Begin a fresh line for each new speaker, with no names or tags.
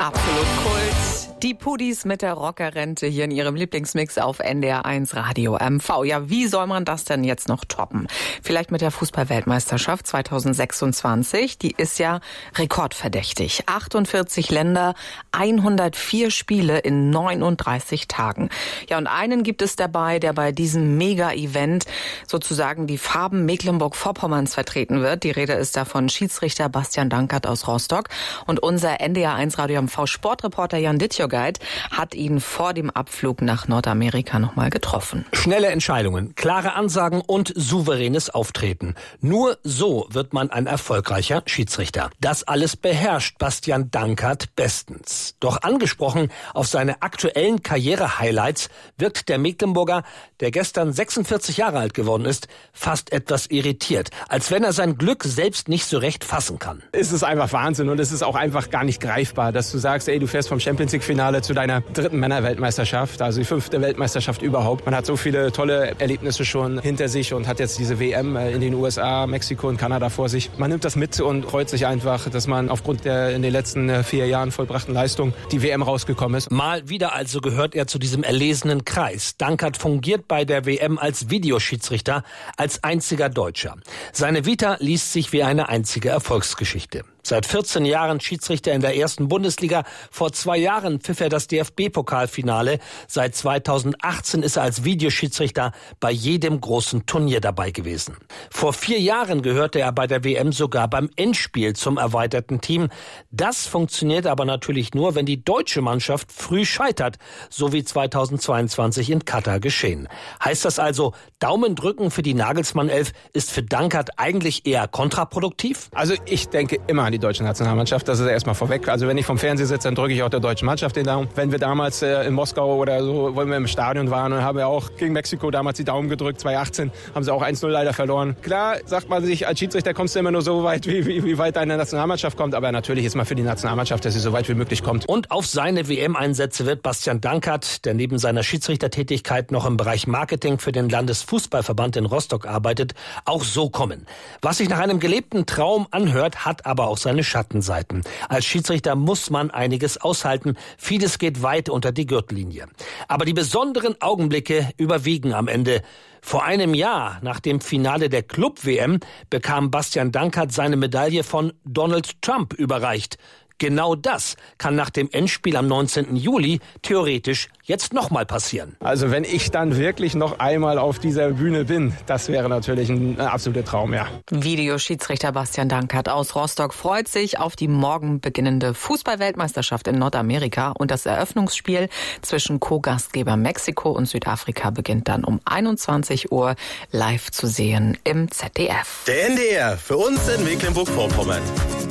Absolut Kult. Die Pudis mit der Rockerrente hier in ihrem Lieblingsmix auf NDR1 Radio MV. Ja, wie soll man das denn jetzt noch toppen? Vielleicht mit der Fußball-Weltmeisterschaft 2026. Die ist ja rekordverdächtig. 48 Länder, 104 Spiele in 39 Tagen. Ja, und einen gibt es dabei, der bei diesem Mega-Event sozusagen die Farben Mecklenburg-Vorpommerns vertreten wird. Die Rede ist da von Schiedsrichter Bastian Dankert aus Rostock. Und unser NDR1 Radio MV Sportreporter Jan Dittjogeit hat ihn vor dem Abflug nach Nordamerika nochmal getroffen.
Schnelle Entscheidungen, klare Ansagen und souveränes Auftreten. Nur so wird man ein erfolgreicher Schiedsrichter. Das alles beherrscht Bastian Dankert bestens. Doch angesprochen auf seine aktuellen Karriere-Highlights wirkt der Mecklenburger, der gestern 46 Jahre alt geworden ist, fast etwas irritiert. Als wenn er sein Glück selbst nicht so recht fassen kann.
Es ist einfach Wahnsinn und es ist auch einfach gar nicht greifbar, dass du sagst, ey, du fährst vom Champions-League-Finale zu deiner 3. Männer-Weltmeisterschaft, also die 5. Weltmeisterschaft überhaupt. Man hat so viele tolle Erlebnisse schon hinter sich und hat jetzt diese WM in den USA, Mexiko und Kanada vor sich. Man nimmt das mit und freut sich einfach, dass man aufgrund der in den letzten 4 Jahren vollbrachten Leistung die WM rausgekommen ist.
Mal wieder also gehört er zu diesem erlesenen Kreis. Dankert fungiert bei der WM als Videoschiedsrichter, als einziger Deutscher. Seine Vita liest sich wie eine einzige Erfolgsgeschichte. Seit 14 Jahren Schiedsrichter in der 1. Bundesliga. Vor 2 Jahren pfiff er das DFB-Pokalfinale. Seit 2018 ist er als Videoschiedsrichter bei jedem großen Turnier dabei gewesen. Vor 4 Jahren gehörte er bei der WM sogar beim Endspiel zum erweiterten Team. Das funktioniert aber natürlich nur, wenn die deutsche Mannschaft früh scheitert, so wie 2022 in Katar geschehen. Heißt das also, Daumen drücken für die Nagelsmann-Elf ist für Dankert eigentlich eher kontraproduktiv?
Also ich denke immer an die deutsche Nationalmannschaft, das ist erstmal vorweg. Also wenn ich vom Fernseher sitze, dann drücke ich auch der deutschen Mannschaft den Daumen. Wenn wir damals in Moskau oder so, wo wir im Stadion waren, dann haben wir auch gegen Mexiko damals die Daumen gedrückt, 2018, haben sie auch 1-0 leider verloren. Klar, sagt man sich, als Schiedsrichter kommst du immer nur so weit, wie weit deine Nationalmannschaft kommt, aber natürlich ist man für die Nationalmannschaft, dass sie so weit wie möglich kommt.
Und auf seine WM-Einsätze wird Bastian Dankert, der neben seiner Schiedsrichtertätigkeit noch im Bereich Marketing für den Landesfußballverband in Rostock arbeitet, auch so kommen. Was sich nach einem gelebten Traum anhört, hat aber auch seine Schattenseiten. Als Schiedsrichter muss man einiges aushalten. Vieles geht weit unter die Gürtellinie. Aber die besonderen Augenblicke überwiegen am Ende. Vor einem Jahr, nach dem Finale der Club-WM, bekam Bastian Dankert seine Medaille von Donald Trump überreicht. Genau das kann nach dem Endspiel am 19. Juli theoretisch jetzt nochmal passieren.
Also wenn ich dann wirklich noch einmal auf dieser Bühne bin, das wäre natürlich ein absoluter Traum, ja.
Videoschiedsrichter Bastian Dankert aus Rostock freut sich auf die morgen beginnende Fußball-Weltmeisterschaft in Nordamerika und das Eröffnungsspiel zwischen Co-Gastgeber Mexiko und Südafrika beginnt dann um 21 Uhr live zu sehen im ZDF.
Der NDR für uns in Mecklenburg-Vorpommern.